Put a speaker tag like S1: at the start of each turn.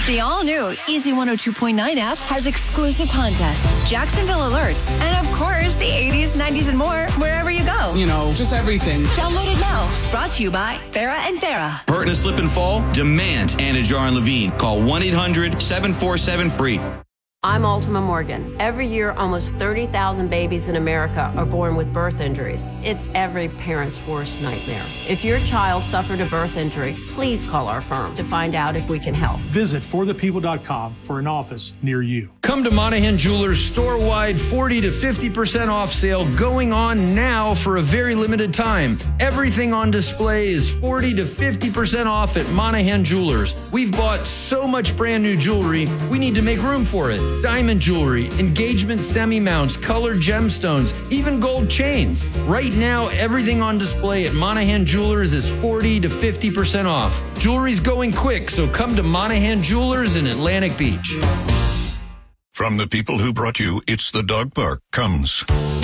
S1: The all-new Easy 102.9 app has exclusive contests, Jacksonville alerts, and of course, the 80s, 90s, and more wherever you go.
S2: You know, just everything.
S1: Download it now. Brought to you by Farrah and Farrah.
S3: Hurt in a slip and fall? Demand Anna Jar and Levine. Call 1-800-747-FREE.
S4: I'm Ultima Morgan. Every year, almost 30,000 babies in America are born with birth injuries. It's every parent's worst nightmare. If your child suffered a birth injury, please call our firm to find out if we can help.
S5: Visit forthepeople.com for an office near you.
S6: Come to Monahan Jewelers store-wide 40 to 50% off sale going on now for a very limited time. Everything on display is 40 to 50% off at Monahan Jewelers. We've bought so much brand new jewelry, we need to make room for it. Diamond jewelry, engagement semi-mounts, colored gemstones, even gold chains. Right now, everything on display at Monahan Jewelers is 40 to 50% off. Jewelry's going quick, so come to Monahan Jewelers in Atlantic Beach.
S7: From the people who brought you It's the Dog Park comes